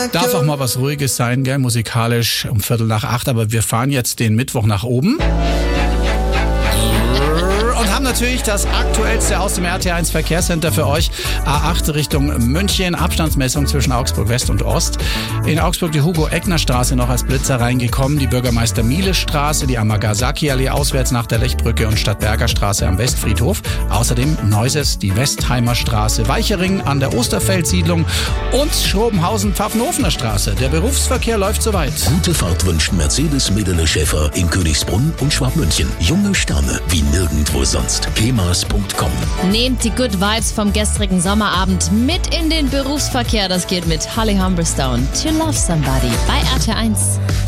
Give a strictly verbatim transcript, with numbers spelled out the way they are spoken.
Darf auch mal was Ruhiges sein, gell, musikalisch um Viertel nach acht, aber wir fahren jetzt den Mittwoch nach oben. Und haben natürlich das aktuellste aus dem R T eins Verkehrscenter für euch. A acht Richtung München, Abstandsmessung zwischen Augsburg West und Ost. In Augsburg die Hugo-Eckner-Straße noch als Blitzer reingekommen, die Bürgermeister-Miele-Straße, die Amagasaki-Allee auswärts nach der Lechbrücke und Stadtberger Straße am Westfriedhof. Außerdem Neuses, die Westheimer Straße, Weichering an der Osterfeld-Siedlung und Schrobenhausen-Pfaffenhofener Straße. Der Berufsverkehr läuft soweit. Gute Fahrt wünscht Mercedes-Medene Schäfer in Königsbrunn und Schwabmünchen. Junge Sterne wie nirgendwo sonst. kemas punkt com. Nehmt die Good Vibes vom gestrigen Sommerabend mit in den Berufsverkehr. Das geht mit Holly Humberstone. To Love Somebody bei R T eins.